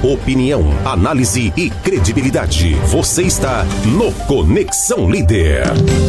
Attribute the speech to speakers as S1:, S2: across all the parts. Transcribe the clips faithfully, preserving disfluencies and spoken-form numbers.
S1: Opinião, análise e credibilidade. Você está no Conexão Líder.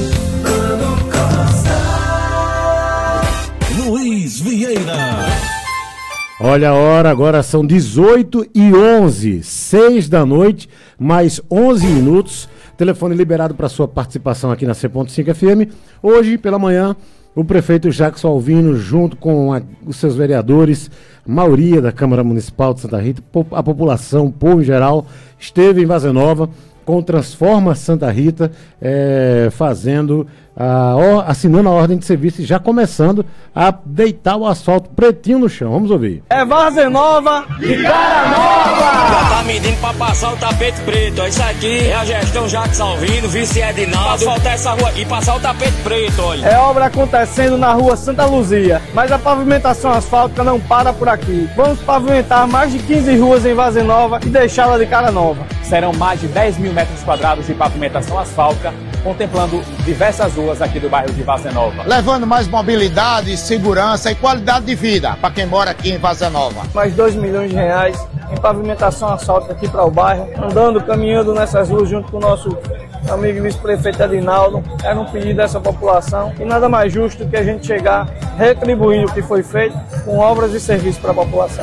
S2: Luiz Vieira.
S3: Olha a hora, agora são dezoito e onze, seis da noite, mais onze minutos. Telefone liberado para sua participação aqui na cem ponto cinco F M. Hoje, pela manhã, o prefeito Jackson Alvino, junto com a, os seus vereadores, a maioria da Câmara Municipal de Santa Rita, a população, o povo em geral, esteve em Vazenova com o Transforma Santa Rita, é, fazendo, a, ó, assinando a ordem de serviço e já começando a deitar o asfalto pretinho no chão. Vamos ouvir.
S4: É Vazenova e cara nova!
S5: Já tá medindo pra passar o tapete preto. Isso aqui é a gestão Jackson Alvino, vice Edinaldo. Pra asfaltar essa rua aqui, passar o tapete preto, olha.
S4: É obra acontecendo na rua Santa Luzia, mas a pavimentação asfáltica não para por aqui. Vamos pavimentar mais de quinze ruas em Vazenova e deixá-la de cara nova.
S6: Serão mais de dez mil metros quadrados de pavimentação asfáltica, contemplando diversas ruas aqui do bairro de Vazenova.
S7: Levando mais mobilidade, segurança e qualidade de vida para quem mora aqui em Vazenova.
S4: Mais dois milhões de reais em pavimentação asfáltica aqui para o bairro, andando, caminhando nessas ruas junto com o nosso amigo vice-prefeito Edinaldo. Era um pedido dessa população e nada mais justo que a gente chegar retribuindo o que foi feito com obras e serviços para a população.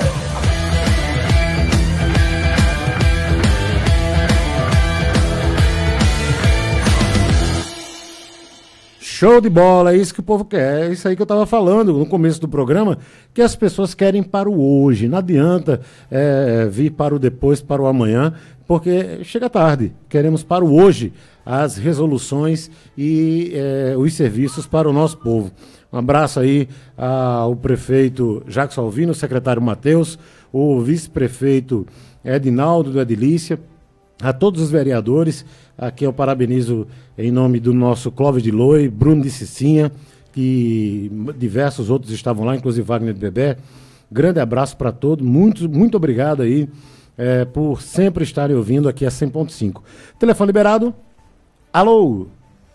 S3: Show de bola, é isso que o povo quer, é isso aí que eu estava falando no começo do programa, que as pessoas querem para o hoje, não adianta é, vir para o depois, para o amanhã, porque chega tarde, queremos para o hoje as resoluções e é, os serviços para o nosso povo. Um abraço aí ao prefeito Jackson Alvino, o secretário Matheus, o vice-prefeito Edinaldo do Edilícia, a todos os vereadores. Aqui eu parabenizo em nome do nosso Clóvis de Loi, Bruno de Cicinha, que diversos outros estavam lá, inclusive Wagner de Bebé. Grande abraço para todos, muito, muito obrigado aí é, por sempre estarem ouvindo aqui a cem ponto cinco. Telefone liberado. Alô?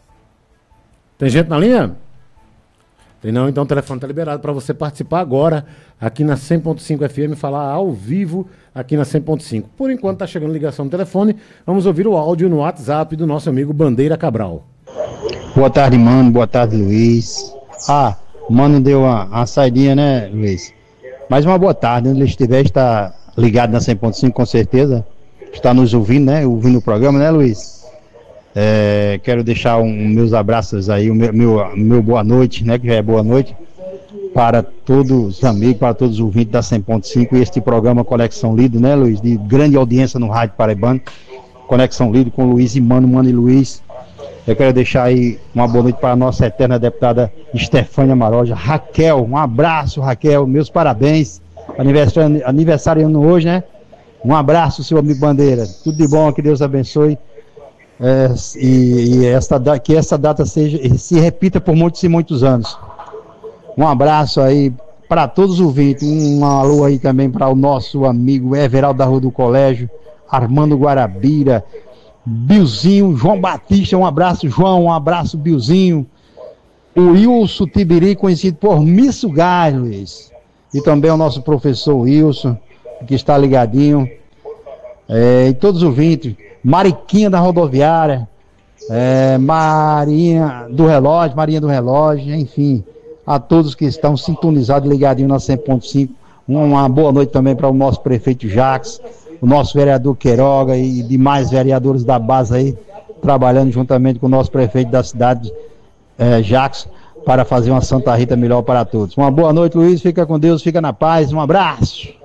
S3: Tem gente na linha? Tem não, então o telefone está liberado para você participar agora aqui na cem ponto cinco F M, falar ao vivo aqui na cem ponto cinco. Por enquanto está chegando ligação no telefone, vamos ouvir o áudio no WhatsApp do nosso amigo Bandeira Cabral.
S8: Boa tarde, mano, boa tarde, Luiz. Ah, mano deu uma, uma saidinha, né, Luiz? Mas uma boa tarde, onde ele estiver, está ligado na cem ponto cinco com certeza, está nos ouvindo, né, ouvindo o programa, né, Luiz? É, quero deixar um, meus abraços aí, o meu, meu, meu boa noite, né, que já é boa noite, para todos os amigos, para todos os ouvintes da cem ponto cinco e este programa Conexão Líder, né, Luiz, de grande audiência no Rádio Paraibano, Conexão Líder com Luiz e Mano, Mano e Luiz. Eu quero deixar aí uma boa noite para a nossa eterna deputada Estefânia Maroja, Raquel, um abraço, Raquel, meus parabéns, aniversário, aniversariando hoje, né, um abraço, seu amigo Bandeira, tudo de bom, que Deus abençoe. É, e, e esta, que essa data seja, se repita por muitos e muitos anos. Um abraço aí para todos os ouvintes, um alô aí também para o nosso amigo Everaldo da Rua do Colégio, Armando Guarabira, Bilzinho, João Batista, um abraço João, um abraço Bilzinho, o Wilson Tibiri, conhecido por Misso Gás, Luiz, e também o nosso professor Wilson, que está ligadinho, é, e todos os ouvintes, Mariquinha da Rodoviária, é, Marinha do Relógio, Marinha do Relógio, enfim, a todos que estão sintonizados, ligadinhos na cem ponto cinco. Uma boa noite também para o nosso prefeito Jacques, o nosso vereador Queiroga e demais vereadores da base aí, trabalhando juntamente com o nosso prefeito da cidade, é, Jacques, para fazer uma Santa Rita melhor para todos. Uma boa noite, Luiz, fica com Deus, fica na paz, um abraço.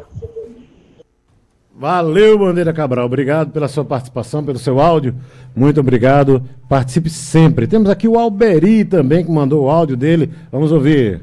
S3: Valeu, Bandeira Cabral, obrigado pela sua participação, pelo seu áudio, muito obrigado, participe sempre. Temos aqui o Alberi também, que mandou o áudio dele, vamos ouvir.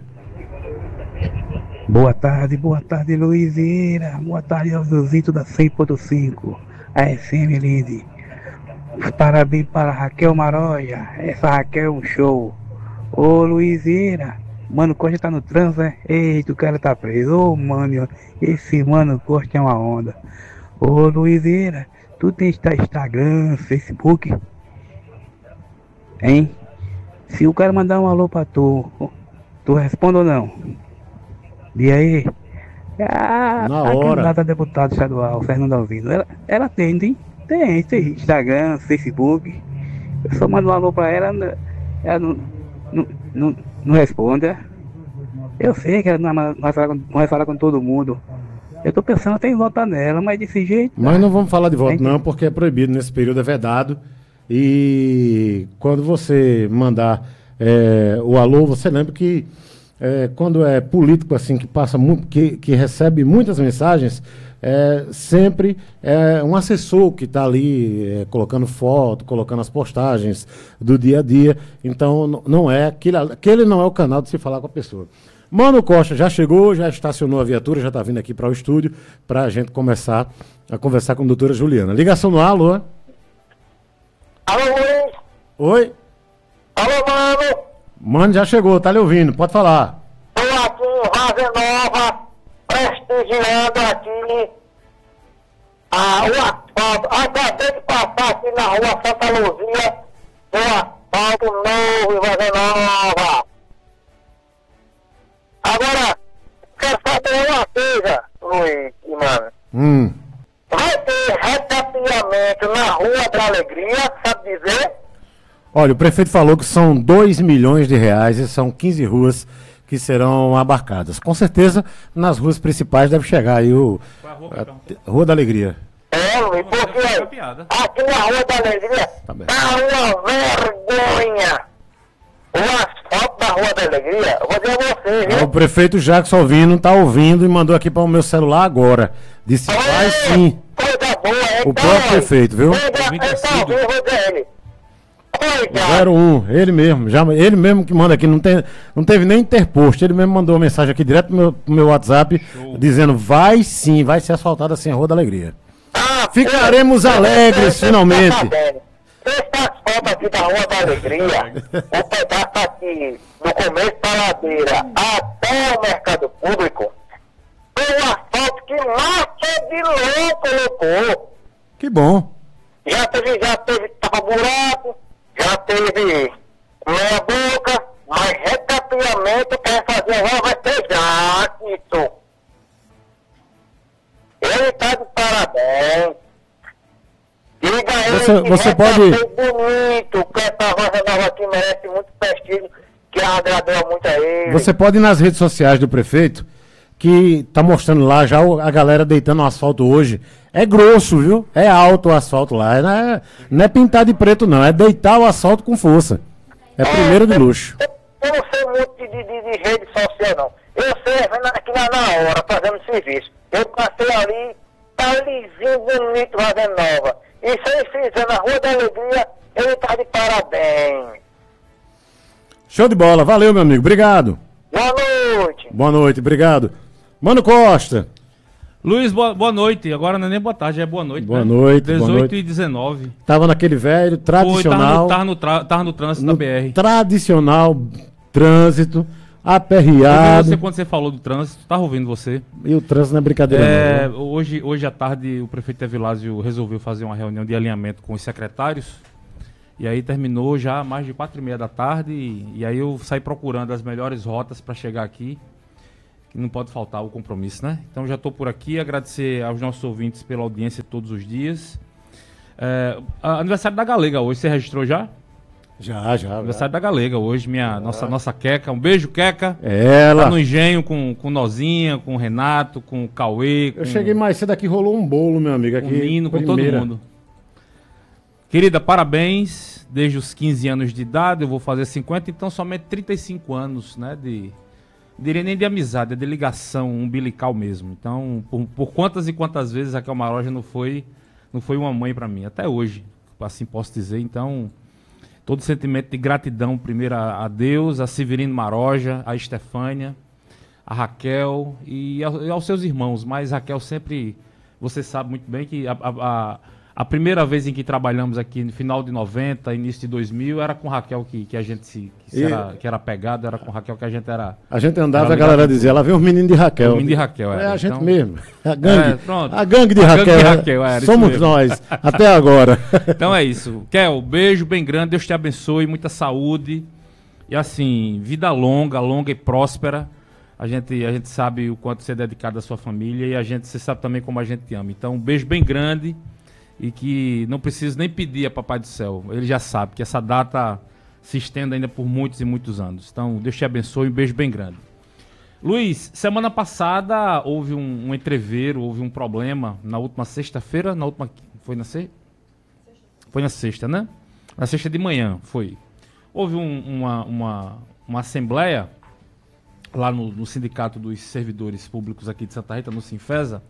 S9: Boa tarde, boa tarde, Luizeira, boa tarde aos ouvintes da cem ponto cinco, a F M Lide. Parabéns para Raquel Maroja, essa Raquel é um show. Ô, Luizeira, Mano Costa tá no trânsito, né? Eita, o cara tá preso. Ô, mano, esse Mano Costa é uma onda. Ô, Luizeira, tu tem Instagram, Facebook? Hein? Se o cara mandar um alô pra tu, tu responde ou não? E aí? A,
S3: Na
S9: a
S3: hora.
S9: candidata a deputado estadual, Fernanda Alvino, ela, ela tem, tem, tem, tem Instagram, Facebook. Eu só mando um alô pra ela, ela não, não, não, não responde. Eu sei que ela não, não, vai falar com, não vai falar com todo mundo. Eu tô pensando até em votar nela, mas desse jeito...
S3: Mas não vamos falar de voto
S9: Tem-
S3: não, porque é proibido nesse período, é vedado. E quando você mandar é, o alô, você lembra que é, quando é político assim, que passa mu- que, que recebe muitas mensagens, é, sempre é um assessor que está ali é, colocando foto, colocando as postagens do dia a dia. Então n- não é aquele, aquele não é o canal de se falar com a pessoa. Mano Costa já chegou, já estacionou a viatura, já está vindo aqui para o estúdio para a gente começar a conversar com a doutora Juliana. Ligação no ar, alô?
S10: Alô, Luiz?
S3: Oi?
S10: Alô, mano?
S3: Mano, já chegou, tá lhe ouvindo, pode falar.
S10: Tô aqui em Vaza Nova, prestigiando aqui a, o asfalto. Acabei de passar aqui na rua Santa Luzia, o asfalto novo em Vaza Nova. Agora, quero saber uma coisa, Luiz e mano.
S3: Hum.
S10: Vai ter recapeamento na Rua da Alegria, sabe dizer?
S3: Olha, o prefeito falou que são dois milhões de reais e são quinze ruas que serão abarcadas. Com certeza, nas ruas principais deve chegar aí o... a, Rua da Alegria.
S10: É, Luiz, porque aqui na Rua da Alegria
S3: Tá bem.
S10: tá uma vergonha. O asfalto da Rua da Alegria, eu vou dizer a você,
S3: Ah,
S10: viu?
S3: o prefeito Jackson Alvino tá ouvindo e mandou aqui para o meu celular agora. Disse, vai sim.
S10: Coisa boa, é
S3: O próprio prefeito, viu?
S10: Então, eu vou dizer ele. Coisa.
S3: zero um, ele mesmo, já, ele mesmo que manda aqui, não, tem, não teve nem interposto, ele mesmo mandou uma mensagem aqui direto pro meu, pro meu WhatsApp, dizendo, vai sim, vai ser asfaltada assim a Rua da Alegria. Ficaremos alegres, finalmente.
S10: Esse asfalto aqui da Rua da Alegria, o pedaço aqui, do começo da ladeira até o mercado público, foi um asfalto que Márcia de Lô colocou.
S3: Que bom.
S10: Já teve, já teve tapa buraco, já teve meia boca, mas recapeamento quer fazer agora vai ser já isso. Ele tá de parabéns. Diga a ele
S3: Você-
S10: que
S3: você pode-
S10: recapeio bonito, que essa Rosa Nova aqui merece muito prestígio, que agradou muito a ele.
S3: Você pode ir nas redes sociais do prefeito, que tá mostrando lá já o- a galera deitando o asfalto hoje. É grosso, viu? É alto o asfalto lá. Não é, não é pintar de preto, não. É deitar o asfalto com força. É primeiro de luxo.
S10: Eu não sei muito de, de, de, de rede social, não. Eu sei vendo aqui na, na hora, fazendo serviço. Eu passei ali, tá lisinho, bonito, fazendo nova. E se ele fizer na Rua da Alegria, ele tá de parabéns.
S3: Show de bola. Valeu, meu amigo. Obrigado.
S10: Boa noite.
S3: Boa noite. Obrigado. Mano Costa.
S11: Luiz, boa, boa noite. Agora não é nem boa tarde, é boa noite.
S3: Boa
S11: né?
S3: noite, boa
S11: dezoito
S3: noite.
S11: e dezenove.
S3: Tava naquele velho,
S11: Foi,
S3: tradicional.
S11: tava no, tava no, tra- tava no trânsito
S3: no
S11: da B R.
S3: Tradicional trânsito,
S11: Eu vi
S3: aperreado.
S11: você quando você falou do trânsito, tava ouvindo você.
S3: E o trânsito não é brincadeira,
S11: É,
S3: não.
S11: hoje, hoje à tarde o prefeito Evilásio resolveu fazer uma reunião de alinhamento com os secretários. E aí terminou já mais de quatro e meia da tarde. E, e aí eu saí procurando as melhores rotas para chegar aqui. Que não pode faltar o compromisso, né? Então já estou por aqui, agradecer aos nossos ouvintes pela audiência todos os dias. É, a- aniversário da Galega hoje, você registrou já?
S3: Já, já.
S11: Aniversário da Galega hoje, minha, nossa, nossa Queca. Um beijo, Queca.
S3: Ela.
S11: Tá no engenho com, com Nozinha, com o Renato, com o Cauê. Com
S3: Eu cheguei mais cedo aqui, rolou um bolo, meu amigo.
S11: com
S3: Aqui,
S11: o Nino, com
S3: primeira.
S11: todo mundo. Querida, parabéns. Desde os quinze anos de idade, eu vou fazer cinquenta, então somente trinta e cinco anos, né? De, diria nem de amizade, é de ligação umbilical mesmo. Então, por, por quantas e quantas vezes a Raquel Maroja não foi, não foi uma mãe para mim, até hoje, assim posso dizer. Então, todo sentimento de gratidão, primeiro a, a Deus, a Severino Maroja, a Estefânia, a Raquel e, a, e aos seus irmãos. Mas Raquel sempre, você sabe muito bem que a, a, a, a primeira vez em que trabalhamos aqui no final de noventa, início de dois mil, era com Raquel que, que a gente se, que, se
S3: E-
S11: era, que era pegado, era com Raquel que a gente era...
S3: A gente andava,
S11: era
S3: a galera
S11: ligado.
S3: dizia, lá vem os meninos de Raquel.
S11: Os meninos de Raquel,
S3: É
S11: é.
S3: a gente
S11: Então-
S3: mesmo. A gangue,
S11: É, pronto.
S3: a gangue de
S11: A
S3: Raquel.
S11: gangue de
S3: é.
S11: Raquel, era isso
S3: Somos
S11: mesmo.
S3: nós, até agora.
S11: Então é isso. Kel, beijo bem grande, Deus te abençoe, muita saúde. E assim, vida longa, longa e próspera. A gente, a gente sabe o quanto você é dedicado à sua família e a gente, você sabe também como a gente te ama. Então, um beijo bem grande e que não preciso nem pedir a Papai do Céu. Ele já sabe que essa data se estende ainda por muitos e muitos anos. Então, Deus te abençoe, um beijo bem grande. Luiz, semana passada houve um, um entreveiro, houve um problema na última sexta-feira, na última... Foi na sexta? Foi na sexta, né? Na sexta de manhã, foi. Houve um, uma, uma, uma assembleia lá no, no Sindicato dos Servidores Públicos aqui de Santa Rita, no Sinfesa,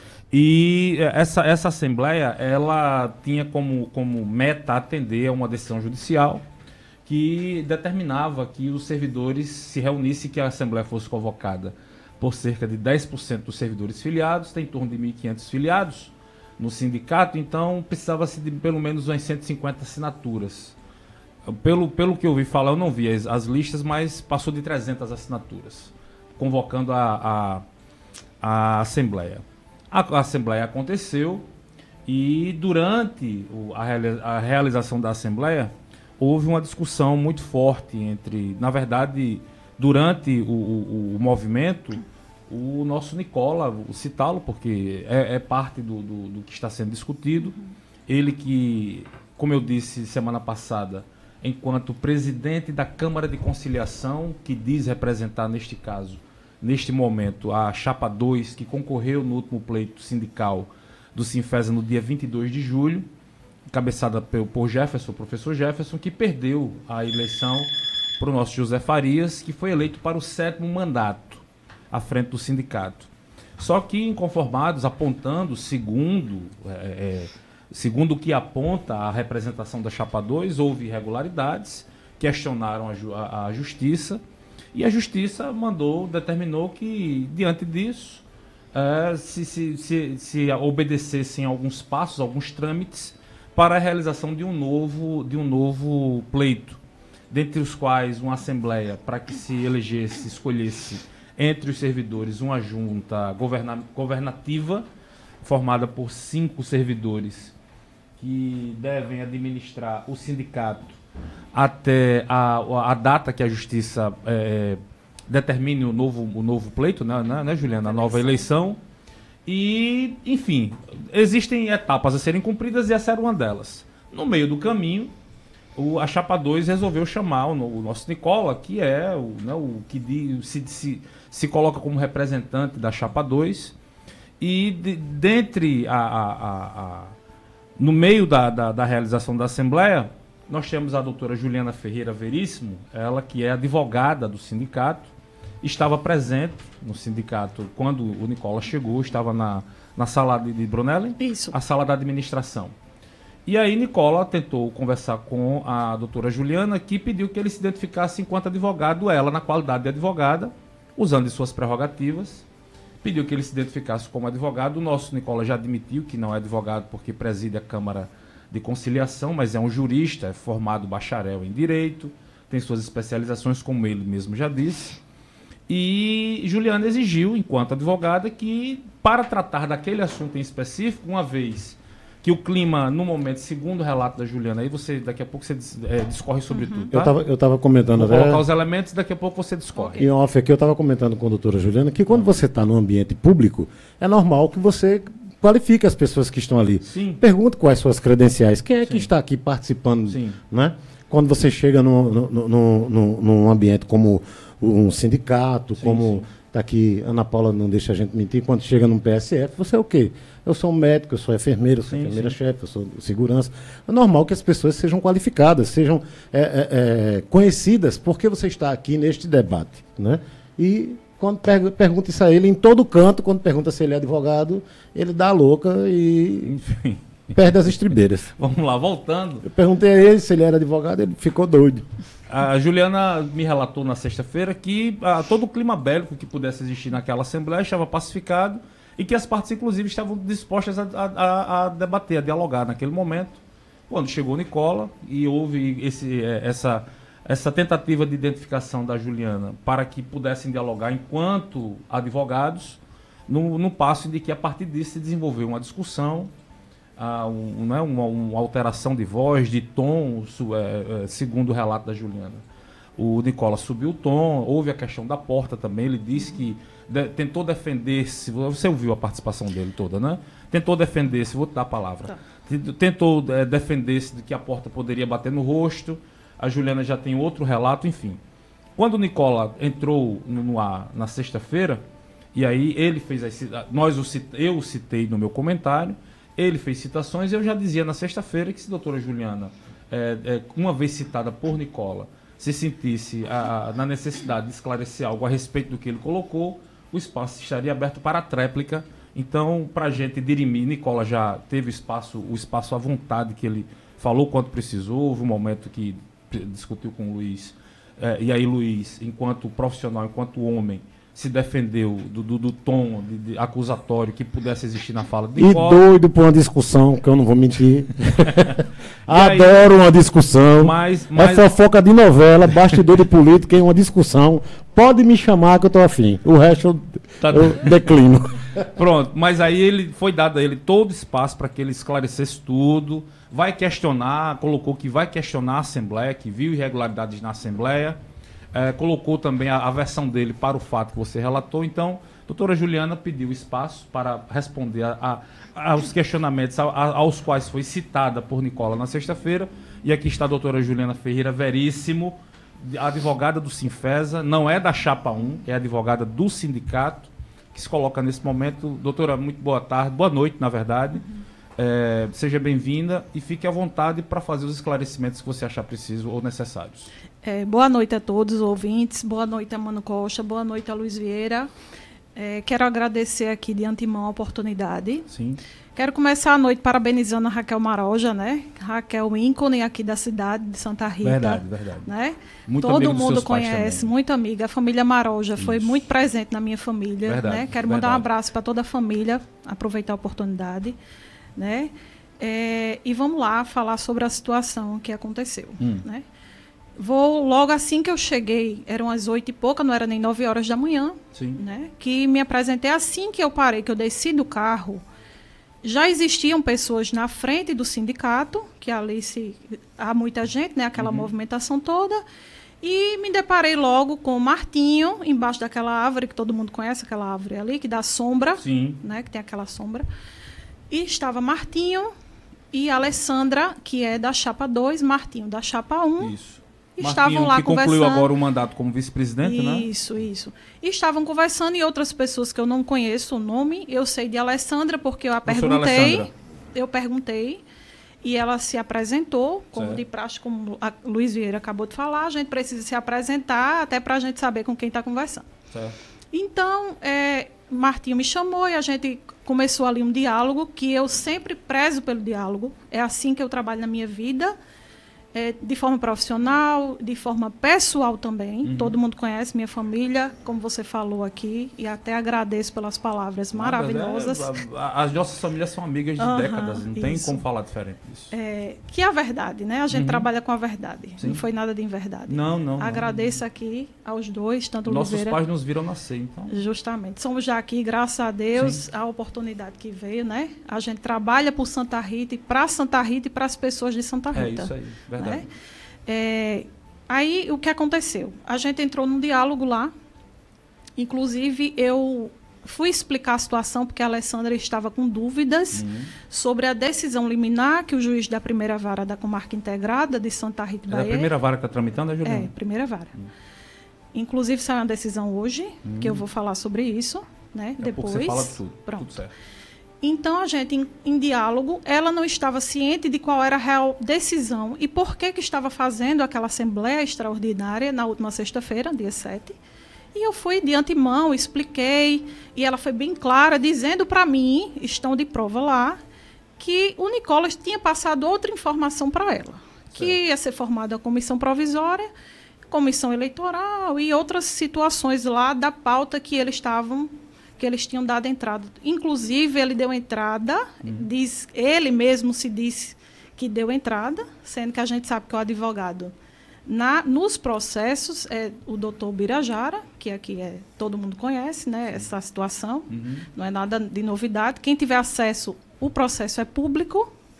S11: e essa, essa assembleia, ela tinha como, como meta atender a uma decisão judicial que determinava que os servidores se reunissem, que a assembleia fosse convocada por cerca de dez por cento dos servidores filiados, tem em torno de mil e quinhentos filiados no sindicato, então precisava-se de pelo menos umas cento e cinquenta assinaturas. Pelo, pelo que eu ouvi falar, eu não vi as, as listas, mas passou de trezentas assinaturas, convocando a, a, a Assembleia. A, a Assembleia aconteceu e durante o, a, a realização da Assembleia, houve uma discussão muito forte entre, na verdade, durante o, o, o movimento, o nosso Nicola, o citá-lo, porque é, é parte do, do, do que está sendo discutido, ele que, como eu disse semana passada, enquanto presidente da Câmara de Conciliação, que diz representar, neste caso, neste momento, a Chapa dois, que concorreu no último pleito sindical do Sinfesa no dia vinte e dois de julho, encabeçada por Jefferson, o professor Jefferson, que perdeu a eleição para o nosso José Farias, que foi eleito para o sétimo mandato à frente do sindicato. Só que inconformados, apontando, segundo... É, é, Segundo o que aponta a representação da Chapa dois, houve irregularidades, questionaram a, ju a, a Justiça, e a Justiça mandou, determinou que, diante disso, é, se, se, se, se obedecessem alguns passos, alguns trâmites, para a realização de um novo, de um novo pleito, dentre os quais uma Assembleia, para que se elegesse, escolhesse entre os servidores uma junta governa governativa, formada por cinco servidores, que devem administrar o sindicato até a, a data que a Justiça é, determine o novo, o novo pleito, né, né, né, Juliana? A nova eleição. E, enfim, existem etapas a serem cumpridas e essa era uma delas. No meio do caminho, o, a Chapa dois resolveu chamar o, o nosso Nicola, que é o, né, o que de, se, se, se coloca como representante da Chapa dois, e de, dentre a... a, a, a no meio da, da, da realização da Assembleia, nós temos a doutora Juliana Ferreira Veríssimo, ela que é advogada do sindicato, estava presente no sindicato quando o Nicola chegou, estava na, na sala de, de Brunelli, Isso. a sala da administração. E aí Nicola tentou conversar com a doutora Juliana, que pediu que ele se identificasse enquanto advogado, ela na qualidade de advogada, usando de suas prerrogativas, pediu que ele se identificasse como advogado. O nosso Nicola já admitiu que não é advogado porque preside a Câmara de Conciliação, mas é um jurista, é formado bacharel em Direito, tem suas especializações, como ele mesmo já disse. E Juliana exigiu, enquanto advogada, que para tratar daquele assunto em específico, uma vez que o clima, no momento, segundo o relato da Juliana, aí você, daqui a pouco você é, discorre sobre uhum. tudo, tá?
S3: Eu estava eu tava comentando...
S11: Vou colocar os elementos, daqui a pouco você discorre.
S3: Em off aqui, eu estava comentando com a doutora Juliana que quando você está no ambiente público, é normal que você qualifique as pessoas que estão ali.
S11: Sim.
S3: Pergunte quais suas credenciais. Quem é
S11: Sim.
S3: que está aqui participando?
S11: Sim.
S3: Né? Quando você chega no, no, no, no, num ambiente como um sindicato, sim, como... Está aqui, Ana Paula não deixa a gente mentir, quando chega num P S F, você é o quê? Eu sou um médico, eu sou enfermeiro, eu sou enfermeira-chefe, eu sou segurança. É normal que as pessoas sejam qualificadas, sejam é, é, é, conhecidas, porque você está aqui neste debate. Né? E quando per pergunta isso a ele, em todo canto, quando pergunta se ele é advogado, ele dá a louca e Enfim. perde as estribeiras.
S11: Vamos lá, voltando.
S3: Eu perguntei a ele se ele era advogado, ele ficou doido.
S11: A Juliana me relatou na sexta-feira que ah, todo o clima bélico que pudesse existir naquela Assembleia estava pacificado e que as partes, inclusive, estavam dispostas a, a, a debater, a dialogar naquele momento. Quando chegou Nicola e houve esse, essa, essa tentativa de identificação da Juliana para que pudessem dialogar enquanto advogados, no, no passo de que, a partir disso, se desenvolveu uma discussão, Ah, um, né, uma, uma alteração de voz, de tom, su, é, é, segundo o relato da Juliana. o Nicola subiu o tom, houve a questão da porta também, ele disse que de, tentou defender-se, você ouviu a participação dele toda, né? Tentou defender-se, vou te dar a palavra, tá. tentou é, defender-se de que a porta poderia bater no rosto, a Juliana já tem outro relato, enfim. Quando o Nicola entrou no, no ar na sexta-feira, e aí ele fez as, nós o cit, eu o citei no meu comentário, ele fez citações, e eu já dizia na sexta-feira que se a doutora Juliana, é, é, uma vez citada por Nicola, se sentisse a, a, na necessidade de esclarecer algo a respeito do que ele colocou, o espaço estaria aberto para a tréplica. Então, para a gente dirimir, Nicola já teve espaço, o espaço à vontade que ele falou quanto precisou, houve um momento que discutiu com o Luiz, eh, e aí Luiz, enquanto profissional, enquanto homem, se defendeu do, do, do tom de, de acusatório que pudesse existir na fala de Nicola.
S3: E doido por uma discussão, que eu não vou mentir. Adoro aí, uma discussão. Mas, mas... É fofoca de novela, bastidor de política e uma discussão. Pode me chamar que eu tô afim. O resto eu, tá eu declino.
S11: Pronto, mas aí ele foi dado a ele todo espaço para que ele esclarecesse tudo. Vai questionar, colocou que vai questionar a Assembleia, que viu irregularidades na Assembleia. É, colocou também a, a versão dele para o fato que você relatou. Então, a doutora Juliana pediu espaço para responder a, a, aos questionamentos a, a, aos quais foi citada por Nicola na sexta-feira. E aqui está a doutora Juliana Ferreira Veríssimo, advogada do Sinfesa, não é da Chapa um, é advogada do sindicato, que se coloca nesse momento. Doutora, muito boa tarde, boa noite, na verdade. Uhum. É, seja bem-vinda e fique à vontade para fazer os esclarecimentos que você achar preciso ou necessários.
S12: É, boa noite a todos os ouvintes, boa noite a Mano Costa, boa noite a Luiz Vieira. É, quero agradecer aqui de antemão a oportunidade.
S11: Sim.
S12: Quero começar a noite parabenizando a Raquel Maroja, né? Raquel, ícone aqui da cidade de Santa Rita.
S11: Verdade, verdade.
S12: Né?
S11: Muito
S12: Todo mundo conhece, muito amiga. A família Maroja
S11: Isso.
S12: foi muito presente na minha família.
S11: Verdade,
S12: né? Quero
S11: verdade.
S12: mandar um abraço para toda a família, aproveitar a oportunidade. Né? É, e vamos lá falar sobre a situação que aconteceu.
S11: Hum.
S12: Né? Vou, logo assim que eu cheguei, eram as oito e pouca, não era nem nove horas da manhã,
S11: Sim.
S12: Né? Que me apresentei assim que eu parei, que eu desci do carro. Já existiam pessoas na frente do sindicato, que ali se, há muita gente, né? Aquela uhum. movimentação toda. E me deparei logo com o Martinho, embaixo daquela árvore, que todo mundo conhece, aquela árvore ali, que dá sombra,
S11: Sim.
S12: Né? Que tem aquela sombra. E estava Martinho e Alessandra, que é da Chapa dois, Martinho da Chapa um.
S11: Isso.
S12: Estavam
S11: Martinho,
S12: lá
S11: que
S12: conversando.
S11: concluiu agora o mandato como vice-presidente, né?
S12: Isso, isso. E estavam conversando e outras pessoas que eu não conheço o nome, eu sei de Alessandra, porque eu a perguntei. Eu perguntei e ela se apresentou, como certo. De praxe, como a Luiz Vieira acabou de falar, a gente precisa se apresentar até para a gente saber com quem está conversando.
S11: Certo.
S12: Então, é, Martinho me chamou e a gente começou ali um diálogo que eu sempre prezo pelo diálogo. É assim que eu trabalho na minha vida. É, de forma profissional, de forma pessoal também. Uhum. Todo mundo conhece minha família, como você falou aqui, e até agradeço pelas palavras maravilhosas.
S11: É, a, as nossas famílias são amigas de uhum, décadas, não tem isso. Como falar diferente disso.
S12: É, que é a verdade, né? A gente uhum. trabalha com a verdade. Sim. Não foi nada de inverdade.
S11: Não, não.
S12: Agradeço
S11: não.
S12: aqui aos dois, tanto o
S11: Nossos
S12: Oliveira,
S11: pais nos viram nascer, então.
S12: Justamente. Somos já aqui, graças a Deus, Sim. a oportunidade que veio, né? A gente trabalha por Santa Rita e para Santa Rita e para as pessoas de Santa Rita.
S11: É isso aí, verdade.
S12: Né? É, aí o que aconteceu? A gente entrou num diálogo lá, inclusive eu fui explicar a situação porque a Alessandra estava com dúvidas uhum. sobre a decisão liminar que o juiz da primeira vara da comarca integrada de Santa Rita e Bahia...
S11: É a primeira vara que está tramitando, é, Juliana?
S12: É, primeira vara. Uhum. Inclusive saiu uma decisão hoje, uhum. que eu vou falar sobre isso, né?
S11: Daqui
S12: Depois.
S11: Você fala de tudo,
S12: Pronto.
S11: Tudo certo.
S12: Então, a gente, em, em diálogo, ela não estava ciente de qual era a real decisão e por que, que estava fazendo aquela assembleia extraordinária na última sexta-feira, dia sete. E eu fui de antemão, expliquei, e ela foi bem clara, dizendo para mim, estão de prova lá, que o Nicolas tinha passado outra informação para ela, certo. Que ia ser formada a comissão provisória, comissão eleitoral e outras situações lá da pauta que eles estavam... que eles tinham dado entrada. Inclusive, ele deu entrada, uhum. diz, ele mesmo se disse que deu entrada, sendo que a gente sabe que o advogado, na, nos processos, é o doutor Birajara, que aqui é, todo mundo conhece, né, essa situação, uhum. não é nada de novidade. Quem tiver acesso, o processo é público,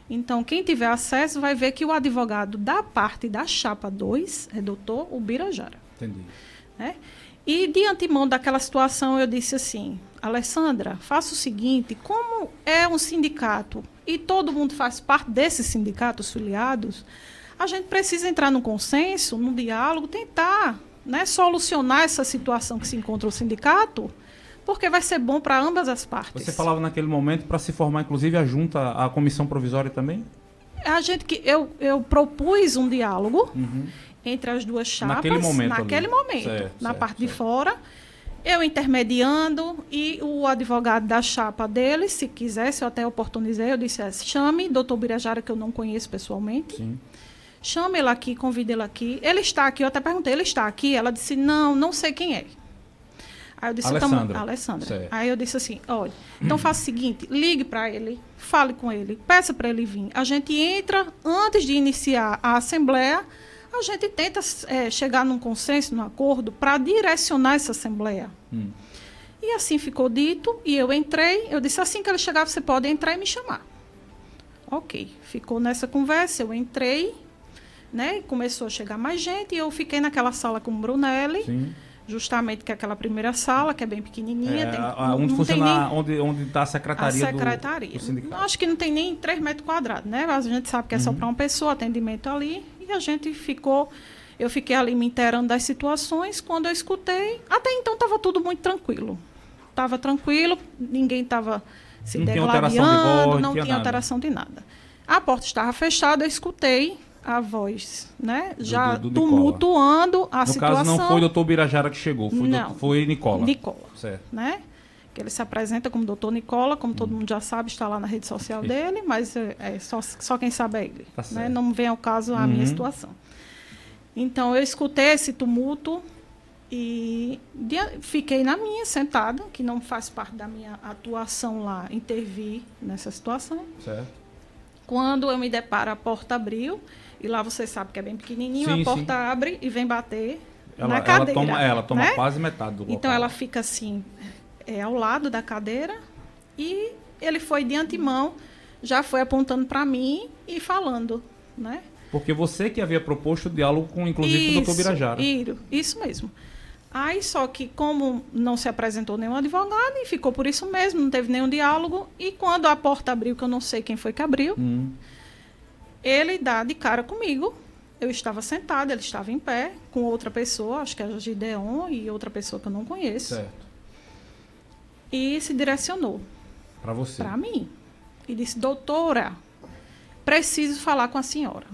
S12: Então, quem tiver acesso vai ver que o advogado da parte da chapa dois é doutor Ubirajara.
S11: Entendi.
S12: Né? E, de antemão daquela situação, eu disse assim, Alessandra, faça o seguinte, como é um sindicato e todo mundo faz parte desses sindicatos filiados, a gente precisa entrar num consenso, num diálogo, tentar, né, solucionar essa situação que se encontra o sindicato, porque vai ser bom para ambas as partes.
S11: Você falava naquele momento para se formar, inclusive, a junta, a comissão provisória também?
S12: A gente que eu, eu propus um diálogo
S11: Uhum.
S12: entre as duas chapas.
S11: Naquele momento
S12: Naquele
S11: ali.
S12: momento.
S11: Certo,
S12: na
S11: certo,
S12: parte
S11: certo.
S12: de fora. Eu intermediando e o advogado da chapa dele, se quisesse, eu até oportunizei, eu disse, chame doutor Birajara, que eu não conheço pessoalmente.
S11: Sim.
S12: Chame ele aqui, convide ele aqui. Ele está aqui, eu até perguntei, ele está aqui? Ela disse, não, não sei quem é. Aí eu disse,
S11: Alessandra.
S12: então, Alessandra.
S11: Certo.
S12: Aí eu disse assim, olha, então faça o seguinte, ligue para ele, fale com ele, peça para ele vir. A gente entra, antes de iniciar a assembleia, a gente tenta é, chegar num consenso, num acordo, para direcionar essa assembleia.
S11: Hum.
S12: E assim ficou dito, e eu entrei, eu disse, assim que ele chegar, você pode entrar e me chamar. Ok, ficou nessa conversa, eu entrei, né, começou a chegar mais gente, e eu fiquei naquela sala com o Brunelli,
S11: Sim.
S12: justamente que é aquela primeira sala, que é bem pequenininha.
S11: É,
S12: tem,
S11: a,
S12: não,
S11: onde
S12: não
S11: funciona,
S12: tem nem,
S11: onde onde está a secretaria,
S12: a secretaria.
S11: Do, do sindicato.
S12: Acho que não tem nem três metros quadrados, né? A gente sabe que é
S11: Uhum.
S12: só para uma pessoa, atendimento ali. E a gente ficou, eu fiquei ali me inteirando das situações. Quando eu escutei, até então estava tudo muito tranquilo. Estava tranquilo, ninguém estava se
S11: Não tinha alteração de
S12: degladiando,
S11: voz,
S12: não
S11: tinha
S12: tinha
S11: nada.
S12: alteração de nada. A porta estava fechada, eu escutei a voz, né? Já
S11: do- do
S12: tumultuando a
S11: No
S12: situação.
S11: caso, não foi o doutor Birajara que chegou, foi,
S12: Não.
S11: do, foi Nicola.
S12: Nicola.
S11: Certo.
S12: Né? Que ele se apresenta como doutor Nicola, como todo mundo já sabe, está lá na rede social dele, mas é, é só, só quem sabe é ele.
S11: Tá
S12: Né?
S11: certo.
S12: Não vem ao caso a
S11: Uhum.
S12: minha situação. Então, eu escutei esse tumulto e de, fiquei na minha, sentada, que não faz parte da minha atuação lá, intervir nessa situação.
S11: Certo.
S12: Quando eu me deparo, a porta abriu, e lá você sabe que é bem pequenininho,
S11: Sim,
S12: a porta
S11: sim.
S12: abre e vem bater
S11: Ela,
S12: na
S11: ela
S12: cadeira.
S11: toma, ela toma
S12: né?
S11: quase metade do local.
S12: Então ela fica assim, é, ao lado da cadeira, e ele foi de antemão, já foi apontando para mim e falando, né?
S11: Porque você que havia proposto o diálogo com, inclusive, com o doutor Birajara.
S12: Isso, isso mesmo. Aí, só que como não se apresentou nenhum advogado, e ficou por isso mesmo, não teve nenhum diálogo, e quando a porta abriu, que eu não sei quem foi que abriu,
S11: Hum.
S12: ele dá de cara comigo. Eu estava sentada, ele estava em pé, com outra pessoa, acho que era Gideon, e outra pessoa que eu não conheço.
S11: Certo.
S12: E se direcionou
S11: Para você.
S12: para mim. E disse, doutora, preciso falar com a senhora.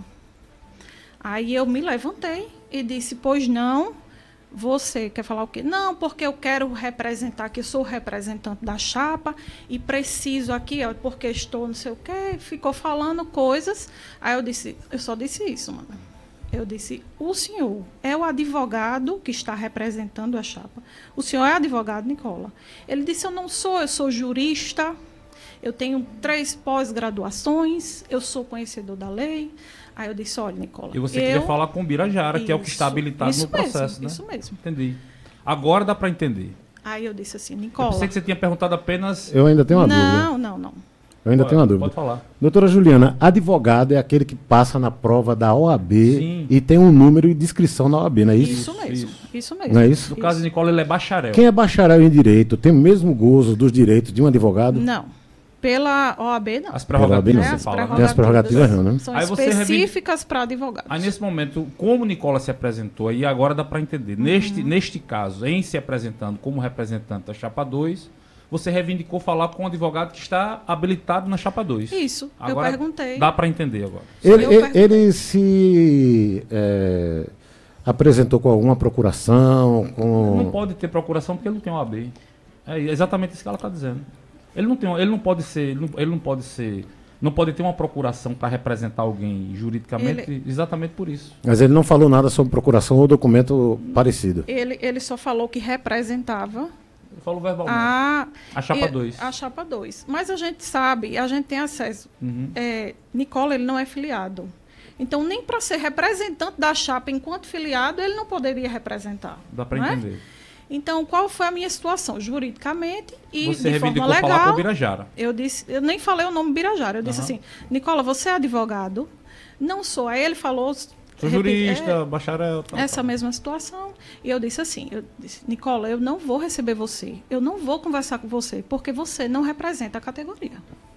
S12: Aí eu me levantei e disse, pois não, você quer falar o quê? Não, porque eu quero representar, que eu sou representante da chapa e preciso aqui, ó, porque estou não sei o quê. Ficou falando coisas. Aí eu disse, eu só disse isso, mano. Eu disse, o senhor é o advogado que está representando a chapa. O senhor é advogado, Nicola? Ele disse, eu não sou, eu sou jurista, eu tenho três pós-graduações, eu sou conhecedor da lei. Aí eu disse, olha, Nicola...
S11: E você
S12: eu...
S11: queria falar com o Birajara, que é o que está
S12: Isso,
S11: habilitado
S12: isso
S11: no processo,
S12: mesmo,
S11: né?
S12: isso mesmo.
S11: Entendi. Agora dá para entender.
S12: Aí eu disse assim,
S11: Eu
S12: Nicola...
S11: pensei que você tinha perguntado apenas...
S3: Eu ainda tenho uma dúvida.
S12: Não, não, não.
S3: Eu ainda
S11: Pode-
S3: tenho uma dúvida.
S11: pode falar.
S3: Doutora Juliana, advogado é aquele que passa na prova da O A B
S11: Sim.
S3: e tem um número e descrição na O A B, não é isso?
S12: Isso mesmo, isso, mesmo.
S3: Não é isso?
S11: No caso de Nicola, ele é bacharel.
S3: Quem é bacharel em direito tem o mesmo gozo dos direitos de um advogado?
S12: Não. Pela O A B, não.
S11: As prerrogativas,
S3: Pela O A B,
S11: você
S3: não.
S11: fala, né?
S3: Tem as prerrogativas, não, né?
S12: São
S11: Aí você revi-
S12: específicas para advogados.
S11: Aí, nesse momento, como Nicola se apresentou, aí agora dá para entender.
S12: Uhum.
S11: Neste, neste caso, em se apresentando como representante da Chapa dois, você reivindicou falar com um advogado que está habilitado na Chapa dois.
S12: Isso, eu
S11: Agora,
S12: perguntei.
S11: Dá para entender agora.
S3: Ele,
S12: Eu
S3: ele,
S12: pergunto-
S3: ele se é, apresentou com alguma procuração? Com...
S11: Não pode ter procuração porque ele não tem O A B. É exatamente isso que ela está dizendo. Ele não tem, ele não pode ser, ele não, ele não pode ser, não pode ter uma procuração para representar alguém juridicamente,
S12: Ele-
S11: exatamente por isso.
S3: Mas ele não falou nada sobre procuração ou documento parecido.
S12: Ele, ele só falou que representava
S11: Ele falou verbalmente.
S12: a...
S11: A Chapa
S12: e-
S11: dois.
S12: A Chapa dois. Mas a gente sabe, a gente tem acesso.
S11: Uhum.
S12: É, Nicola, ele não é filiado. Então, nem para ser representante da chapa enquanto filiado, ele não poderia representar.
S11: Dá para
S12: não é?
S11: entender.
S12: Então, qual foi a minha situação? Juridicamente e
S11: você
S12: de forma
S11: reivindicou
S12: legal.
S11: falar com o Birajara.
S12: Eu disse, eu nem falei o nome Birajara. Eu disse
S11: Uhum.
S12: assim, Nicola, você é advogado? Não sou. Aí ele falou...
S11: Sou jurista, é, bacharel... Tal,
S12: essa
S11: tal.
S12: mesma situação. E eu disse assim, eu disse, Nicola, eu não vou receber você. Eu não vou conversar com você, porque você não representa a categoria.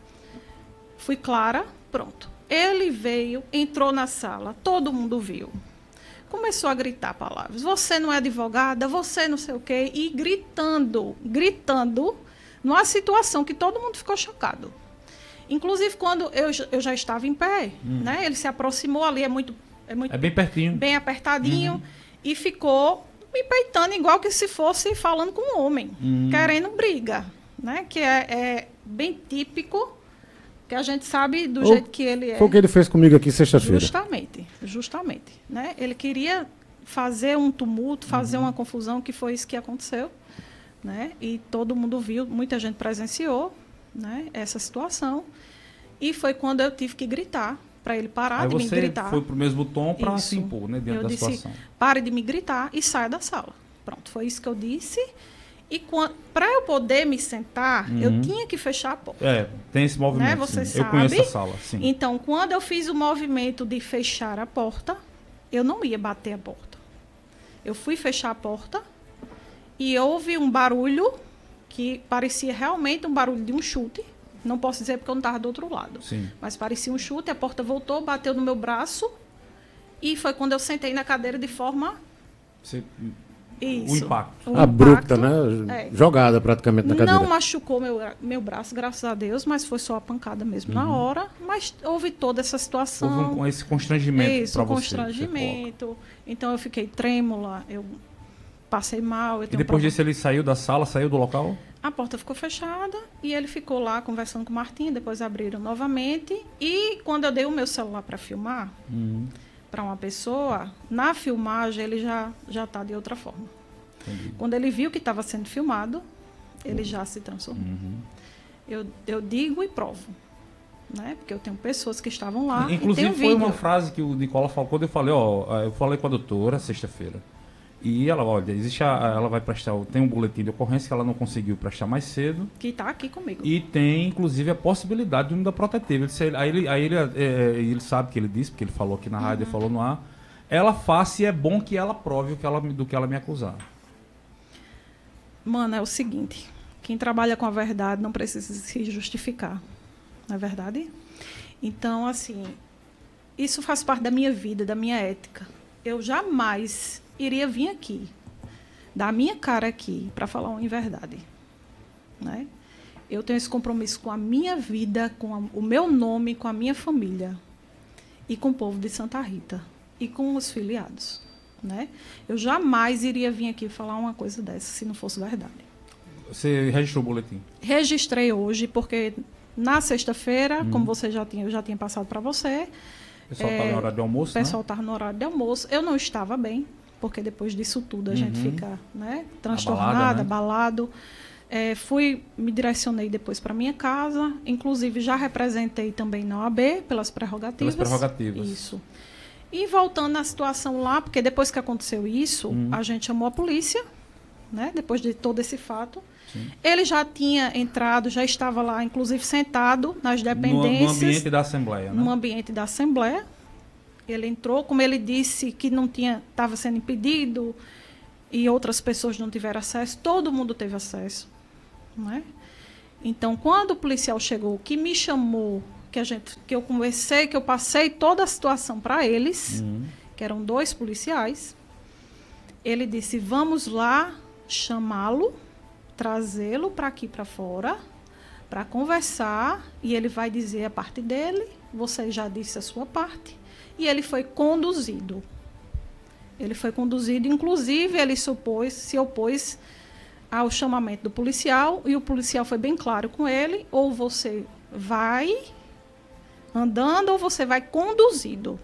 S12: Fui clara, pronto. Ele veio, entrou na sala, todo mundo viu. Começou a gritar palavras. Você não é advogada, você não sei o quê. E gritando, gritando, numa situação que todo mundo ficou chocado. Inclusive, quando eu, eu já estava em pé, hum. né? Ele se aproximou ali, é muito... É, muito,
S11: é bem pertinho.
S12: Bem apertadinho.
S11: Uhum.
S12: E ficou me peitando igual que se fosse falando com um homem. Uhum. Querendo briga. Né? Que é, é bem típico, que a gente sabe do
S3: Ou
S12: jeito que ele é.
S3: Foi o que ele fez comigo aqui sexta-feira.
S12: Justamente. Justamente. Né? Ele queria fazer um tumulto, fazer uhum. uma confusão, que foi isso que aconteceu. Né? E todo mundo viu, muita gente presenciou, né, essa situação. E foi quando eu tive que gritar para ele parar
S11: Aí
S12: de me gritar.
S11: Você foi pro mesmo tom para se impor, né, dentro
S12: eu
S11: da
S12: disse,
S11: situação.
S12: Pare de me gritar e saia da sala. Pronto, foi isso que eu disse. E para eu poder me sentar, uhum. eu tinha que fechar a porta.
S11: É, tem esse movimento, né?
S12: Você
S11: sim.
S12: sabe.
S11: Eu conheço a sala, sim.
S12: Então, quando eu fiz o movimento de fechar a porta, eu não ia bater a porta. Eu fui fechar a porta e houve um barulho que parecia realmente um barulho de um chute. Não posso dizer porque eu não estava do outro lado.
S11: Sim.
S12: Mas parecia um chute, a porta voltou, bateu no meu braço. E foi quando eu sentei na cadeira de forma...
S11: Você...
S12: Isso.
S11: O impacto.
S12: O
S3: Abrupta,
S12: impacto,
S3: né?
S12: É.
S3: Jogada praticamente na cadeira.
S12: Não machucou meu, meu braço, graças a Deus, mas foi só a pancada mesmo uhum. na hora. Mas houve toda essa situação.
S11: Houve um, esse constrangimento para você.
S12: Isso, constrangimento. Então eu fiquei trêmula, eu passei mal. Eu
S11: e depois disso ele saiu da sala, saiu do local?
S12: A porta ficou fechada e ele ficou lá conversando com o Martim, depois abriram novamente. E quando eu dei o meu celular para filmar, uhum. para uma pessoa, na filmagem ele já já está de outra forma. Entendi. Quando ele viu que estava sendo filmado, ele uhum. já se transformou. Uhum. Eu, eu digo e provo. Né? Porque eu tenho pessoas que estavam lá.
S11: Inclusive
S12: e tem
S11: foi
S12: vídeo.
S11: uma frase que o Nicola falou, quando eu falei, ó, eu falei com a doutora sexta-feira. E ela, olha, existe a, ela vai prestar, tem um boletim de ocorrência que ela não conseguiu prestar mais cedo.
S12: Que está aqui comigo.
S11: E tem, inclusive, a possibilidade de não dar protetiva. Ele, disse, aí ele, aí ele, é, ele sabe que ele disse, porque ele falou aqui na rádio, uhum. ele falou no ar. Ela faça e é bom que ela prove o que ela, do que ela me acusar.
S12: Mano, é o seguinte, quem trabalha com a verdade não precisa se justificar. Não é verdade? Então, assim, isso faz parte da minha vida, da minha ética. Eu jamais iria vir aqui, dar a minha cara aqui, para falar uma inverdade. Né? Eu tenho esse compromisso com a minha vida, com a, o meu nome, com a minha família e com o povo de Santa Rita e com os filiados. Né? Eu jamais iria vir aqui falar uma coisa dessa, se não fosse verdade.
S11: Você registrou o boletim?
S12: Registrei hoje, porque na sexta-feira, hum. como você já tinha, eu já tinha passado para você...
S11: O pessoal estava é, no horário de almoço,
S12: O pessoal estava né? no horário de almoço. Eu não estava bem, porque depois disso tudo a uhum. gente fica né, transtornada,
S11: abalada, né?
S12: abalado. É, fui, me direcionei depois para minha casa. Inclusive, já representei também na O A B, pelas prerrogativas.
S11: Pelas prerrogativas.
S12: Isso. E voltando à situação lá, porque depois que aconteceu isso, uhum. a gente chamou a polícia, né, depois de todo esse fato. Sim. Ele já tinha entrado, já estava lá, inclusive sentado nas dependências.
S11: No, no ambiente da Assembleia, né?
S12: No ambiente da Assembleia. Ele entrou, como ele disse que não tinha, estava sendo impedido e outras pessoas não tiveram acesso, todo mundo teve acesso. Né? Então, quando o policial chegou, que me chamou, que, a gente, que eu conversei, que eu passei toda a situação para eles, uhum. que eram dois policiais, ele disse, vamos lá chamá-lo, trazê-lo para aqui para fora, para conversar, e ele vai dizer a parte dele, você já disse a sua parte, e ele foi conduzido. Ele foi conduzido, inclusive ele se opôs, se opôs ao chamamento do policial, e o policial foi bem claro com ele, ou você vai andando, ou você vai conduzido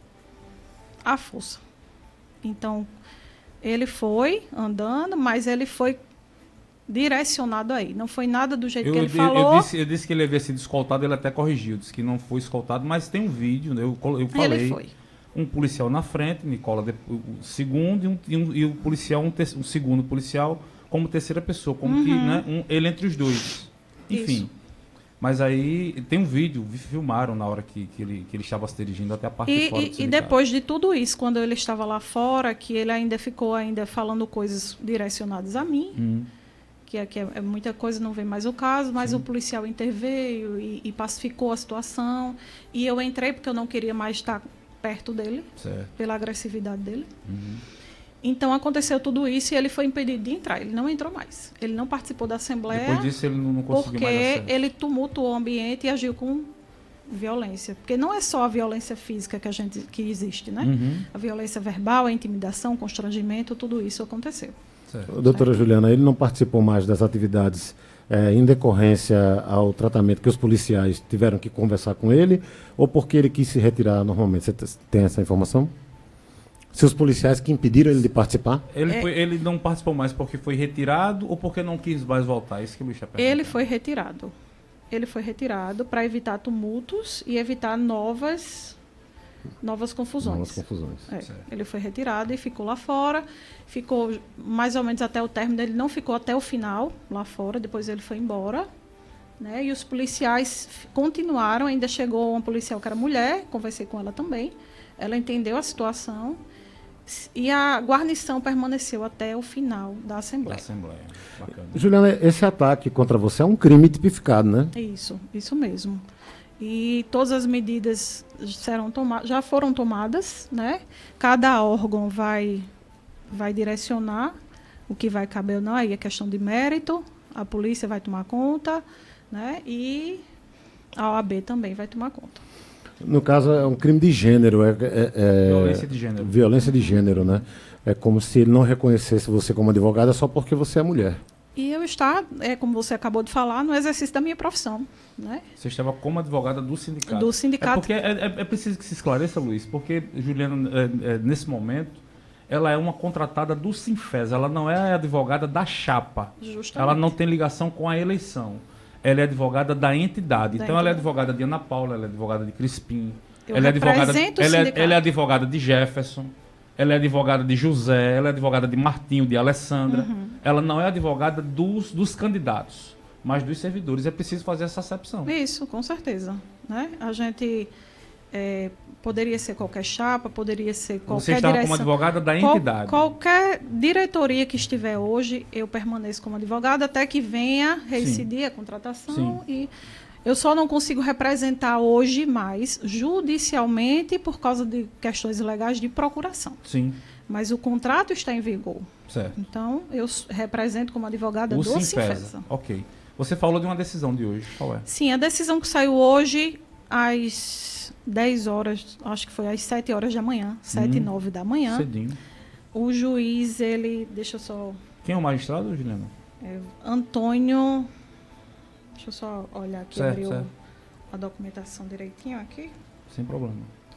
S12: à força. Então, ele foi andando, mas ele foi direcionado aí. Não foi nada do jeito
S11: eu,
S12: que ele
S11: eu,
S12: falou.
S11: Eu disse, eu disse que ele havia sido escoltado, ele até corrigiu, disse que não foi escoltado, mas tem um vídeo, eu, eu falei.
S12: Ele foi.
S11: um policial na frente, Nicola de, o segundo, e, um, e, um, e o policial, um, te, um segundo policial como terceira pessoa, como uhum. que, né, um, ele entre os dois. Enfim. Isso. Mas aí tem um vídeo, filmaram na hora que, que, ele, que ele estava se dirigindo até a parte
S12: e,
S11: de fora.
S12: E, e depois de tudo isso, quando ele estava lá fora, que ele ainda ficou ainda falando coisas direcionadas a mim, hum. que, é, que é, é muita coisa, não vem mais o caso, mas Sim. o policial interveio e, e pacificou a situação. E eu entrei porque eu não queria mais estar perto dele, certo. Pela agressividade dele. Uhum. Então aconteceu tudo isso e ele foi impedido de entrar. Ele não entrou mais. Ele não participou da Assembleia.
S11: Depois disso ele não conseguiu mais acesso.
S12: Porque ele tumultuou o ambiente e agiu com violência. Porque não é só a violência física que, a gente, que existe, né? Uhum. A violência verbal, a intimidação, o constrangimento, tudo isso aconteceu.
S3: Certo. Doutora certo. Juliana, ele não participou mais das atividades é, em decorrência ao tratamento que os policiais tiveram que conversar com ele ou porque ele quis se retirar normalmente? Você tem essa informação? Se os policiais que impediram ele de participar?
S11: Ele, foi, ele não participou mais porque foi retirado ou porque não quis mais voltar? Isso que o bicho é
S12: Ele foi retirado. Ele foi retirado para evitar tumultos e evitar novas, novas confusões.
S3: Novas confusões.
S12: É, ele foi retirado e ficou lá fora. Ficou mais ou menos até o término. Ele não ficou até o final lá fora. Depois ele foi embora. Né? E os policiais continuaram. Ainda chegou uma policial que era mulher. Conversei com ela também. Ela entendeu a situação. E a guarnição permaneceu até o final da Assembleia. Da
S11: Assembleia. Bacana.
S3: Juliana, esse ataque contra você é um crime tipificado, né?
S12: Isso, isso mesmo. E todas as medidas serão toma- já foram tomadas, né? Cada órgão vai, vai direcionar o que vai caber ou não. Aí é questão de mérito, a polícia vai tomar conta, né? E a O A B também vai tomar conta.
S3: No caso, é um crime de gênero. É, é, é,
S11: violência de gênero.
S3: Violência de gênero, né? É como se ele não reconhecesse você como advogada só porque você é mulher.
S12: E eu estar, é, como você acabou de falar, no exercício da minha profissão. Né?
S11: Você estava como advogada do sindicato.
S12: Do sindicato.
S11: É porque é, é, é preciso que se esclareça, Luiz, porque Juliana, é, é, nesse momento, ela é uma contratada do Sinfes, ela não é a advogada da chapa. Justamente. Ela não tem ligação com a eleição. Ela é advogada da entidade. Da então, entidade. Ela é advogada de Ana Paula, ela é advogada de Crispim.
S12: Eu
S11: ela, é advogada, ela, é, ela é advogada de Jefferson. Ela é advogada de José. Ela é advogada de Martinho, de Alessandra. Uhum. Ela não é advogada dos, dos candidatos, mas dos servidores. É preciso fazer essa acepção.
S12: Isso, com certeza. Né? A gente é, poderia ser qualquer chapa, poderia ser qualquer
S11: Você estava
S12: direção.
S11: como advogada da entidade.
S12: Qual, qualquer diretoria que estiver hoje, eu permaneço como advogada até que venha reincidir Sim. a contratação. Sim. E eu só não consigo representar hoje mais judicialmente por causa de questões legais de procuração.
S11: Sim.
S12: Mas o contrato está em vigor.
S11: Certo.
S12: Então, eu represento como advogada
S11: o
S12: do Sinfesa.
S11: Ok. Você falou de uma decisão de hoje. Qual é?
S12: Sim, a decisão que saiu hoje às dez horas, acho que foi às sete horas da manhã, sete e nove da manhã.
S11: Cedinho.
S12: O juiz, ele... Deixa eu só...
S11: Quem é o magistrado, Juliana?
S12: É, Antônio... Deixa eu só olhar aqui,
S11: certo,
S12: abrir
S11: certo.
S12: a documentação direitinho aqui.
S11: Sem problema.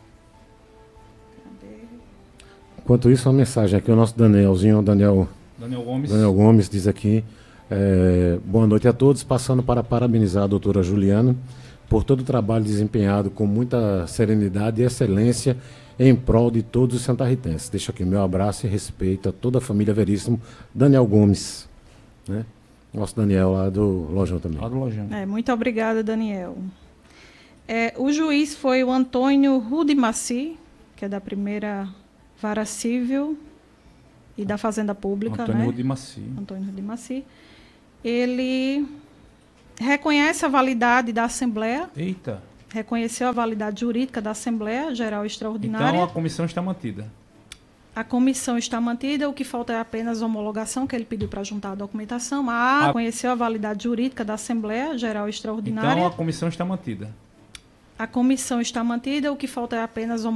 S12: Cadê?
S3: Enquanto isso, uma mensagem aqui, o nosso Danielzinho, Daniel,
S11: Daniel Gomes.
S3: Daniel Gomes diz aqui, é, boa noite a todos, passando para parabenizar a doutora Juliana por todo o trabalho desempenhado com muita serenidade e excelência em prol de todos os santarritenses. Deixo aqui meu abraço e respeito a toda a família Veríssimo. Daniel Gomes, né? Nosso Daniel lá do Lojão também.
S11: Lá do Lojão.
S12: É, muito obrigada, Daniel. É, o juiz foi o Antônio Rudimaci, que é da primeira Vara Civil e da Fazenda Pública.
S11: Antônio
S12: né?
S11: Rudimaci.
S12: Antônio Rudimaci. Ele reconhece a validade da Assembleia.
S11: Eita.
S12: Reconheceu a validade jurídica da Assembleia Geral Extraordinária.
S11: Então a comissão está mantida.
S12: A comissão está mantida, o que falta é apenas a homologação, que ele pediu para juntar a documentação. Ah, a... reconheceu a validade jurídica da Assembleia Geral Extraordinária.
S11: Então a comissão está mantida.
S12: A comissão está mantida, o que falta é apenas a